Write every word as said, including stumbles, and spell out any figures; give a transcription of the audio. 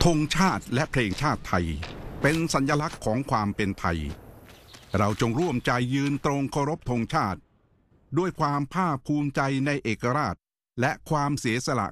ธงชาติและเพลงชาติไทยเป็นสัญลักษณ์ของความเป็นไทยเราจงร่วมใจยืนตรงเคารพธงชาติด้วยความภาคภูมิใจในเอกราชและความเสียสละ